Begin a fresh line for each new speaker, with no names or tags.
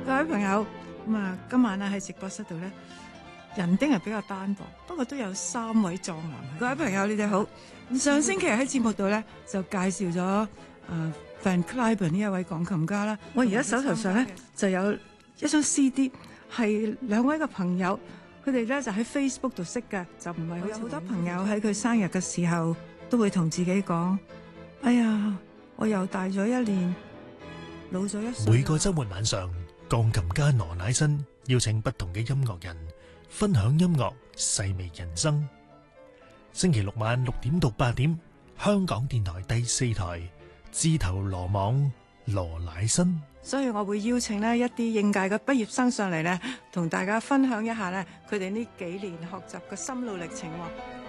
各位朋友，今晚咧喺直播室度咧，人丁係比較單薄，不過都有3位壯男。各位朋友，你哋好。上星期喺節目度咧就介紹咗Van Cliburn 呢一位鋼琴家啦。我而家手頭上咧就有一張 CD， 係2位嘅朋友，佢哋咧就喺 Facebook 度識嘅，就唔係好似好多朋友喺佢生日嘅時候都會同自己講：哎呀，我又大咗1年，老咗1歲。
每個週末晚上，鋼琴家羅乃新邀請不同嘅音樂人分享音樂，細味人生。星期6晚6點到8點，香港電台第4台，自投羅網羅乃新。
所以我會邀請呢一啲應屆嘅畢業生上嚟呢，同大家分享一下呢佢哋呢幾年學習嘅心路歷程。